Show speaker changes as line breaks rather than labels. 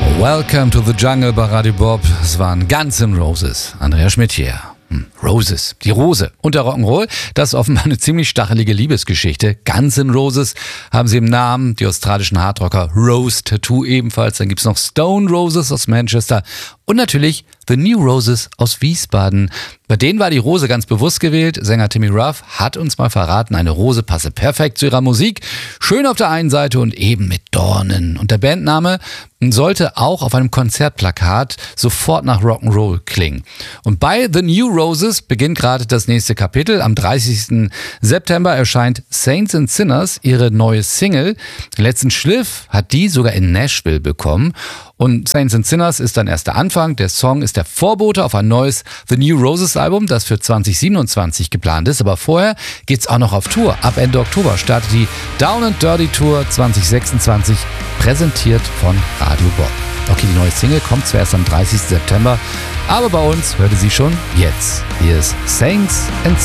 Welcome to the Jungle bei Radio Bob. Es waren Guns N' Roses. Andrea Schmidt hier. Roses, die Rose und der Rock'n'Roll, das ist offenbar eine ziemlich stachelige Liebesgeschichte. Guns N' Roses haben sie im Namen, die australischen Hardrocker Rose Tattoo ebenfalls. Dann gibt's noch Stone Roses aus Manchester und natürlich The New Roses aus Wiesbaden. Bei denen war die Rose ganz bewusst gewählt. Sänger Timmy Ruff hat uns mal verraten, eine Rose passe perfekt zu ihrer Musik. Schön auf der einen Seite und eben mit Dornen. Und der Bandname sollte auch auf einem Konzertplakat sofort nach Rock'n'Roll klingen. Und bei The New Roses beginnt gerade das nächste Kapitel. Am 30. September erscheint Saints and Sinners, ihre neue Single. Den letzten Schliff hat die sogar in Nashville bekommen. Und Saints and Sinners ist dann erst der Anfang. Der Song ist der Vorbote auf ein neues The New Roses Album, das für 2027 geplant ist. Aber vorher geht's auch noch auf Tour. Ab Ende Oktober startet die Down and Dirty Tour 2026, präsentiert von Radio Bob. Okay, die neue Single kommt zwar erst am 30. September, aber bei uns hörte sie schon jetzt. Hier ist Saints and